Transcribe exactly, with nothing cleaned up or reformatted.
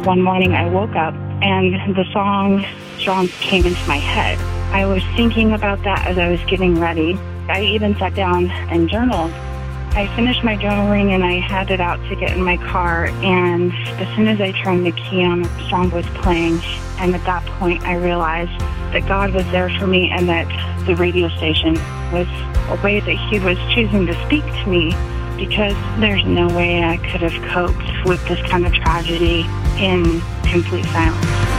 One morning I woke up and the song Strong came into my head. I was thinking about that as I was getting ready. I even sat down and journaled. I finished my journaling and I headed out to get in my car, and as soon as I turned the key on, the song was playing, and at that point I realized that God was there for me and that the radio station was a way that He was choosing to speak to me, because there's no way I could have coped with this kind of tragedy in complete silence.